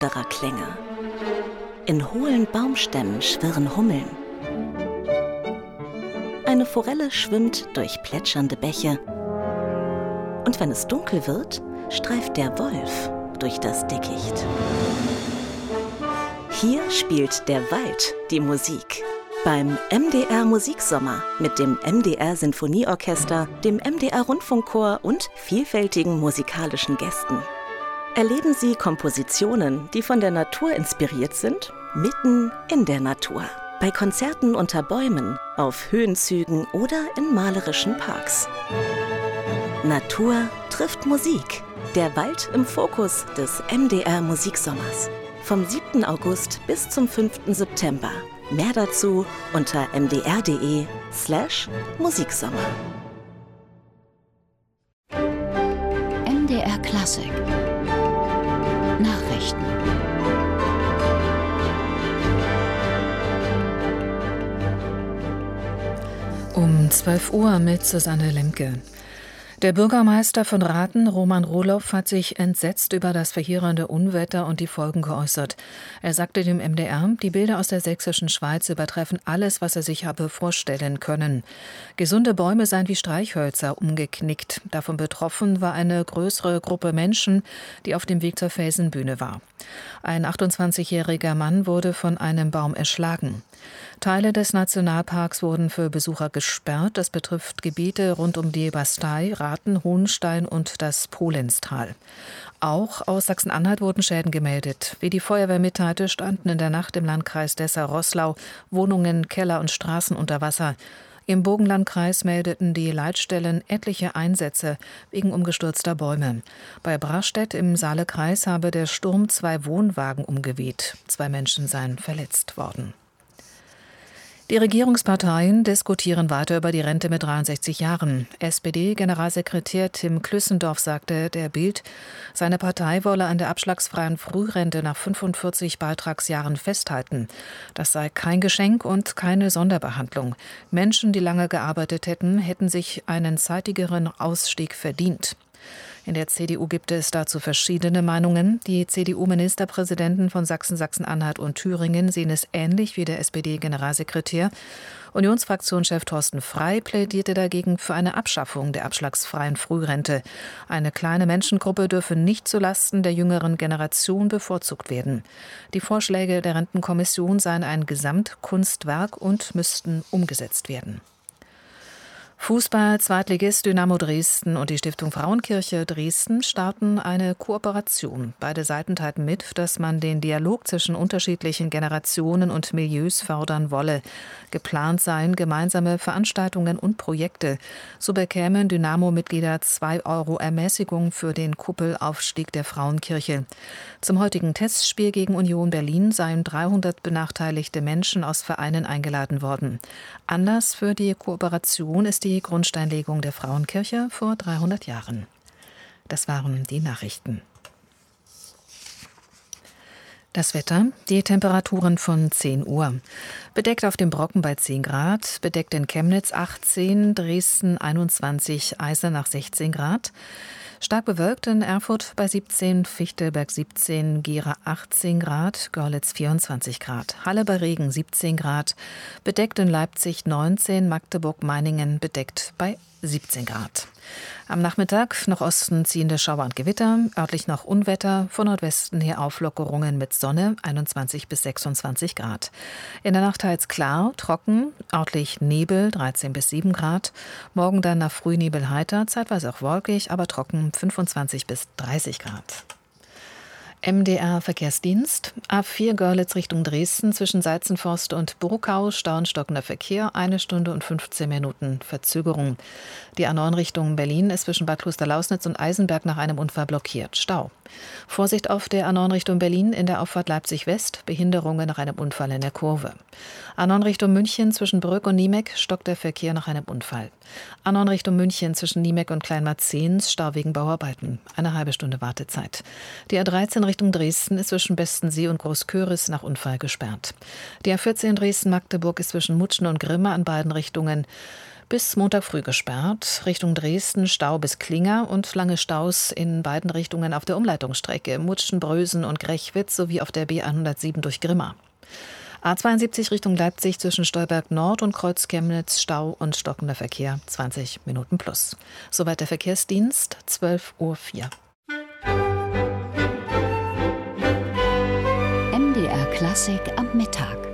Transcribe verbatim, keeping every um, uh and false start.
düsterer Klänge. In hohlen Baumstämmen schwirren Hummeln. Eine Forelle schwimmt durch plätschernde Bäche. Und wenn es dunkel wird, streift der Wolf durch das Dickicht. Hier spielt der Wald die Musik. Beim M D R Musiksommer mit dem M D R Sinfonieorchester, dem M D R Rundfunkchor und vielfältigen musikalischen Gästen. Erleben Sie Kompositionen, die von der Natur inspiriert sind, mitten in der Natur. Bei Konzerten unter Bäumen, auf Höhenzügen oder in malerischen Parks. Natur trifft Musik. Der Wald im Fokus des M D R Musiksommers. Vom siebten August bis zum fünften September. Mehr dazu unter mdr.de slash Musiksommer. M D R Klassik Nachrichten. Um zwölf Uhr mit Susanne Lemke. Der Bürgermeister von Rathen, Roman Rohloff, hat sich entsetzt über das verheerende Unwetter und die Folgen geäußert. Er sagte dem M D R, die Bilder aus der sächsischen Schweiz übertreffen alles, was er sich habe vorstellen können. Gesunde Bäume seien wie Streichhölzer umgeknickt. Davon betroffen war eine größere Gruppe Menschen, die auf dem Weg zur Felsenbühne war. Ein achtundzwanzigjähriger Mann wurde von einem Baum erschlagen. Teile des Nationalparks wurden für Besucher gesperrt. Das betrifft Gebiete rund um die Bastei, Rathen, Hohenstein und das Polenztal. Auch aus Sachsen-Anhalt wurden Schäden gemeldet. Wie die Feuerwehr mitteilte, standen in der Nacht im Landkreis Dessau-Roßlau Wohnungen, Keller und Straßen unter Wasser. Im Burgenlandkreis meldeten die Leitstellen etliche Einsätze wegen umgestürzter Bäume. Bei Brastedt im Saalekreis habe der Sturm zwei Wohnwagen umgeweht. Zwei Menschen seien verletzt worden. Die Regierungsparteien diskutieren weiter über die Rente mit dreiundsechzig Jahren. S P D-Generalsekretär Tim Klüssendorf sagte der Bild, seine Partei wolle an der abschlagsfreien Frührente nach fünfundvierzig Beitragsjahren festhalten. Das sei kein Geschenk und keine Sonderbehandlung. Menschen, die lange gearbeitet hätten, hätten sich einen zeitigeren Ausstieg verdient. In der C D U gibt es dazu verschiedene Meinungen. Die C D U-Ministerpräsidenten von Sachsen, Sachsen-Anhalt und Thüringen sehen es ähnlich wie der S P D-Generalsekretär. Unionsfraktionschef Thorsten Frey plädierte dagegen für eine Abschaffung der abschlagsfreien Frührente. Eine kleine Menschengruppe dürfe nicht zulasten der jüngeren Generation bevorzugt werden. Die Vorschläge der Rentenkommission seien ein Gesamtkunstwerk und müssten umgesetzt werden. Fußball-Zweitligist Dynamo Dresden und die Stiftung Frauenkirche Dresden starten eine Kooperation. Beide Seiten teilten mit, dass man den Dialog zwischen unterschiedlichen Generationen und Milieus fördern wolle. Geplant seien gemeinsame Veranstaltungen und Projekte. So bekämen Dynamo-Mitglieder zwei Euro Ermäßigung für den Kuppelaufstieg der Frauenkirche. Zum heutigen Testspiel gegen Union Berlin seien dreihundert benachteiligte Menschen aus Vereinen eingeladen worden. Anlass für die Kooperation ist die Die Grundsteinlegung der Frauenkirche vor dreihundert Jahren. Das waren die Nachrichten. Das Wetter, die Temperaturen von zehn Uhr. Bedeckt auf dem Brocken bei zehn Grad, bedeckt in Chemnitz achtzehn, Dresden einundzwanzig, Eisenach sechzehn Grad. Stark bewölkt in Erfurt bei siebzehn, Fichtelberg siebzehn, Gera achtzehn Grad, Görlitz vierundzwanzig Grad, Halle bei Regen siebzehn Grad, bedeckt in Leipzig neunzehn, Magdeburg-Meiningen bedeckt bei siebzehn Grad. Am Nachmittag nach Osten ziehende Schauer und Gewitter, örtlich noch Unwetter, von Nordwesten her Auflockerungen mit Sonne, einundzwanzig bis sechsundzwanzig Grad. In der Nacht teils klar, trocken, örtlich Nebel, dreizehn bis sieben Grad. Morgen dann nach Frühnebel heiter, zeitweise auch wolkig, aber trocken, fünfundzwanzig bis dreißig Grad. M D R-Verkehrsdienst. A vier Görlitz Richtung Dresden zwischen Seizenforst und Burkau, stauenstockender Verkehr, eine Stunde und fünfzehn Minuten Verzögerung. Die A neun Richtung Berlin ist zwischen Bad Klosterlausnitz und Eisenberg nach einem Unfall blockiert. Stau. Vorsicht auf der A neun Richtung Berlin in der Auffahrt Leipzig West, Behinderungen nach einem Unfall in der Kurve. A neun Richtung München zwischen Brück und Niemeck stockt der Verkehr nach einem Unfall. A neun Richtung München zwischen Niemeck und Kleinmarzens, Stau wegen Bauarbeiten. Eine halbe Stunde Wartezeit. Die A dreizehn Richtung Dresden ist zwischen Bestensee und Großköris nach Unfall gesperrt. Die A vierzehn Dresden-Magdeburg ist zwischen Mutschen und Grimme an beiden Richtungen bis Montag früh gesperrt. Richtung Dresden Stau bis Klinger und lange Staus in beiden Richtungen auf der Umleitungsstrecke Mutschen-Brösen und Grechwitz sowie auf der B hundertsieben durch Grimma. A zweiundsiebzig Richtung Leipzig zwischen Stolberg Nord und Kreuz Chemnitz Stau und stockender Verkehr zwanzig Minuten plus. Soweit der Verkehrsdienst, zwölf Uhr vier. M D R Klassik am Mittag.